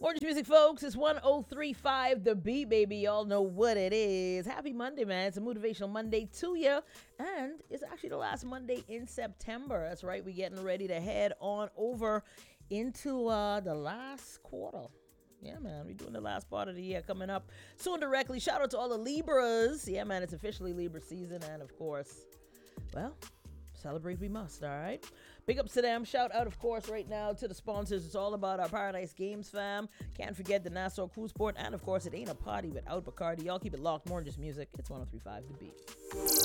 Orange Music, folks. It's 1035 The Beat, baby. Y'all know what it is. Happy Monday, man. It's a motivational Monday to you. And it's actually the last Monday in September. That's right. We're getting ready to head on over into the last quarter. Yeah, man. We're doing the last part of the year coming up soon directly. Shout out to all the Libras. Yeah, man. It's officially Libra season. And, of course, well, celebrate we must, all right? Big ups to them. Shout out, of course, right now to the sponsors. It's all about our Paradise Games, fam. Can't forget the Nassau Cruise Port. And, of course, it ain't a party without Bacardi. Y'all keep it locked. More than just music. It's 1035 The Beat.